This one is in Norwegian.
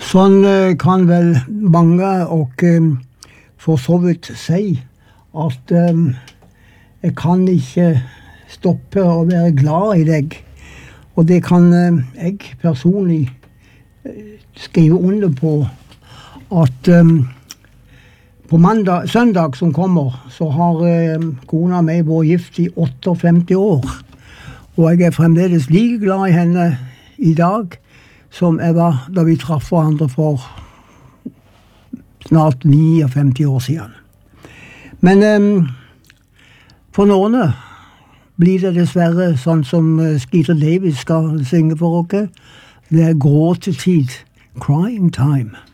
Sånn kan vel mange og for så vidt si at jeg kan ikke stoppe å være glad i deg. Og det kan jeg personlig skrive under på at på søndag som kommer, så har kona meg vært gift i 58 år. Og jeg er fremdeles like glad i henne i dag som jeg var da vi traff hverandre for snart 59 år siden. Men for noen blir det dessverre sånn som Skeeter Davis skal synge for oss. Det er gråtetid, crying time.